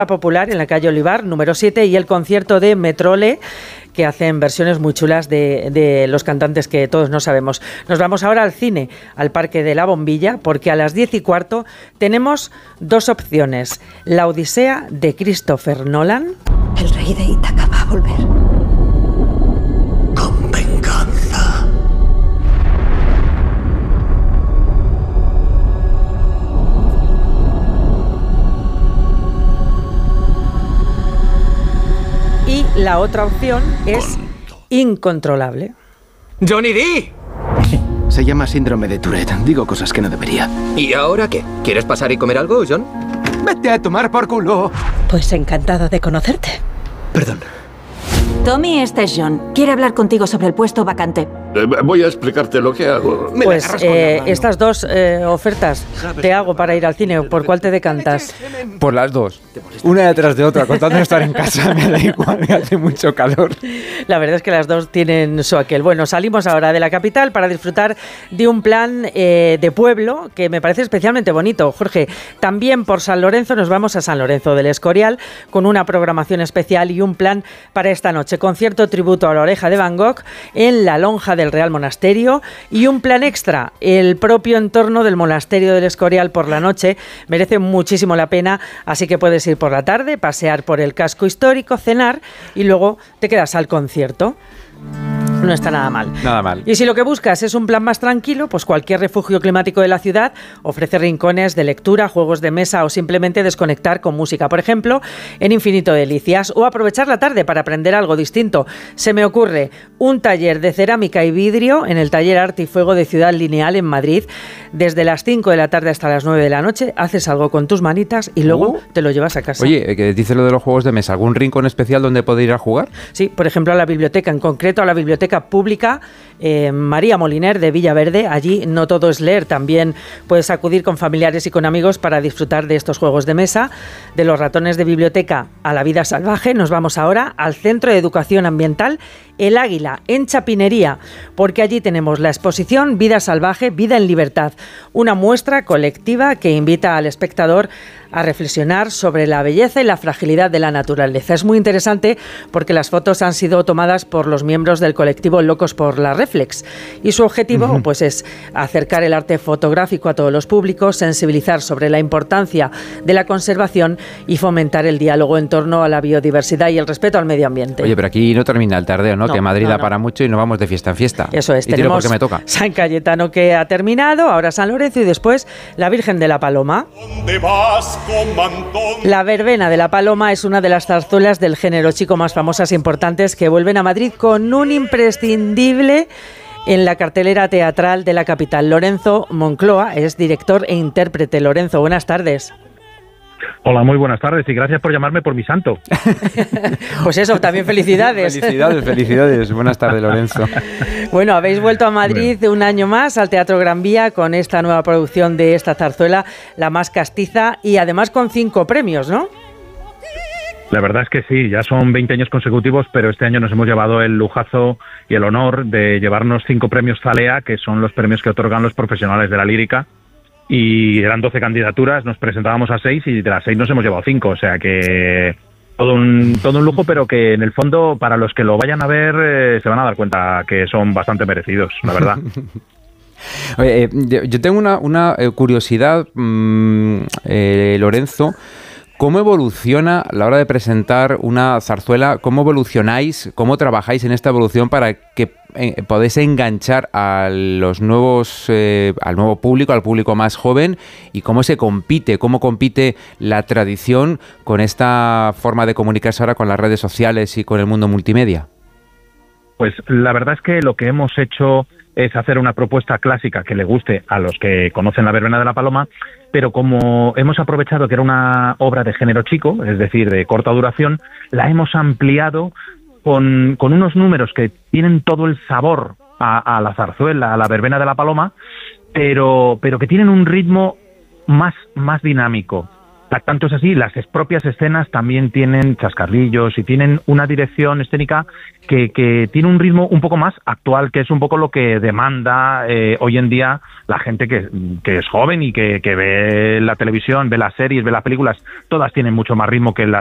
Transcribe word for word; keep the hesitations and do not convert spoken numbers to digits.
Popular en la calle Olivar, número siete, y el concierto de Metrole, que hacen versiones muy chulas de, de los cantantes que todos no sabemos. Nos vamos ahora al cine, al Parque de la Bombilla, porque a las diez y cuarto tenemos dos opciones. La Odisea de Christopher Nolan. El rey de Ítaca va a volver. Con venganza. Y la otra opción es Incontrolable. ¡Johnny D! Se llama síndrome de Tourette. Digo cosas que no debería. ¿Y ahora qué? ¿Quieres pasar y comer algo, John? ¡Vete a tomar por culo! Pues encantada de conocerte. Perdón. Tommy, este es John. Quiere hablar contigo sobre el puesto vacante. Eh, voy a explicarte lo que hago. Pues eh, estas dos eh, ofertas te hago para ir al cine. ¿Por cuál te decantas? Por las dos. Una detrás de otra. Contando estar en casa me da igual, me hace mucho calor. La verdad es que las dos tienen su aquel. Bueno, salimos ahora de la capital para disfrutar de un plan eh, de pueblo que me parece especialmente bonito. Jorge, también por San Lorenzo nos vamos a San Lorenzo del Escorial con una programación especial y un plan para esta noche. Concierto tributo a la Oreja de Van Gogh en la lonja del Real Monasterio y un plan extra, el propio entorno del Monasterio del Escorial por la noche. Merece muchísimo la pena, así que puedes ir por la tarde, pasear por el casco histórico, cenar y luego te quedas al concierto. No está nada mal. Nada mal. Y si lo que buscas es un plan más tranquilo, pues cualquier refugio climático de la ciudad ofrece rincones de lectura, juegos de mesa o simplemente desconectar con música. Por ejemplo, en Infinito Delicias, o aprovechar la tarde para aprender algo distinto. Se me ocurre un taller de cerámica y vidrio en el taller Arte y Fuego de Ciudad Lineal en Madrid. Desde las cinco de la tarde hasta las nueve de la noche haces algo con tus manitas y luego uh. te lo llevas a casa. Oye, que dice lo de los juegos de mesa. ¿Algún rincón especial donde poder ir a jugar? Sí, por ejemplo a la biblioteca, en concreto a la biblioteca pública eh, María Moliner de Villaverde. Allí no todo es leer, también puedes acudir con familiares y con amigos para disfrutar de estos juegos de mesa. De los ratones de biblioteca a la vida salvaje, nos vamos ahora al Centro de Educación Ambiental El Águila, en Chapinería, porque allí tenemos la exposición Vida Salvaje, Vida en Libertad, una muestra colectiva que invita al espectador a reflexionar sobre la belleza y la fragilidad de la naturaleza. Es muy interesante porque las fotos han sido tomadas por los miembros del colectivo Locos por la Reflex y su objetivo uh-huh. pues es acercar el arte fotográfico a todos los públicos, sensibilizar sobre la importancia de la conservación y fomentar el diálogo en torno a la biodiversidad y el respeto al medio ambiente. Oye, pero aquí no termina el tardeo, ¿no? no que Madrid no, da no. para mucho y nos vamos de fiesta en fiesta. Eso es, y tenemos porque me toca. San Cayetano que ha terminado, ahora San Lorenzo y después la Virgen de la Paloma. ¿Dónde vas? La verbena de la Paloma es una de las zarzuelas del género chico más famosas e importantes que vuelven a Madrid con un imprescindible en la cartelera teatral de la capital. Lorenzo Moncloa es director e intérprete. Lorenzo, buenas tardes. Hola, muy buenas tardes y gracias por llamarme por mi santo. Pues eso, también felicidades. Felicidades, felicidades. Buenas tardes, Lorenzo. Bueno, habéis vuelto a Madrid bueno. un año más al Teatro Gran Vía con esta nueva producción de esta zarzuela, La Más Castiza, y además con cinco premios, ¿no? La verdad es que sí, ya son veinte años consecutivos, pero este año nos hemos llevado el lujazo y el honor de llevarnos cinco premios Zalea, que son los premios que otorgan los profesionales de la lírica. Y eran doce candidaturas, nos presentábamos a seis y de las seis nos hemos llevado cinco, o sea que todo un, todo un lujo, pero que en el fondo para los que lo vayan a ver eh, se van a dar cuenta que son bastante merecidos, la verdad. Oye, eh, yo tengo una, una curiosidad, mmm, eh, Lorenzo. ¿Cómo evoluciona a la hora de presentar una zarzuela? ¿Cómo evolucionáis? ¿Cómo trabajáis en esta evolución para que eh, podáis enganchar a los nuevos, eh, al nuevo público, al público más joven? ¿Y cómo se compite? ¿Cómo compite la tradición con esta forma de comunicarse ahora con las redes sociales y con el mundo multimedia? Pues la verdad es que lo que hemos hecho es hacer una propuesta clásica que le guste a los que conocen la verbena de la Paloma, pero como hemos aprovechado que era una obra de género chico, es decir, de corta duración, la hemos ampliado con, con unos números que tienen todo el sabor a, a la zarzuela, a la verbena de la Paloma, pero, pero que tienen un ritmo más, más dinámico. Tanto es así, las propias escenas también tienen chascarrillos y tienen una dirección escénica que, que tiene un ritmo un poco más actual, que es un poco lo que demanda eh, hoy en día la gente que, que es joven y que, que ve la televisión, ve las series, ve las películas. Todas tienen mucho más ritmo que la